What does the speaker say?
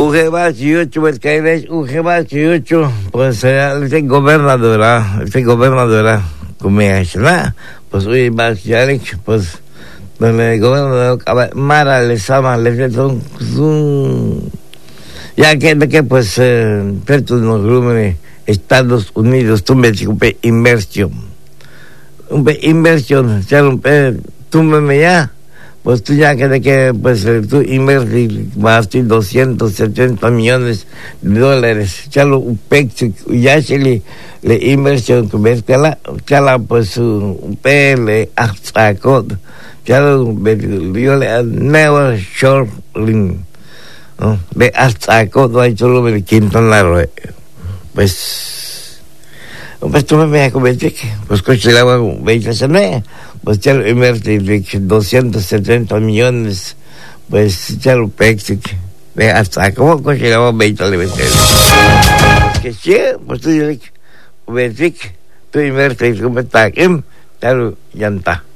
Ujebas yuchu, pues que ujebas yuchu, pues el gobernadora, como es, ¿no? Pues hoy vas ya pues donde el gobernador Mara les ama, les son ya que pues perto de los números Estados Unidos, tú me dices inversión, ya tú me ya. Pues tú ya que pues tú invertir más de 270 millones de dólares. Ya lo ya se le inversión que ves que la pues un le sacó. Ya lo yo le never short link. ¿No? Le sacó no hay solo el quinto en la rueda. Pues tú me comenté que pues coche la agua 20 semanas. Pues ya lo invertí 270 millones, pues ya lo pexi, hasta como llegamos 20 le meter. Que sí, pues tú ya lo invertí, tú invertí como está, ya lo llanta.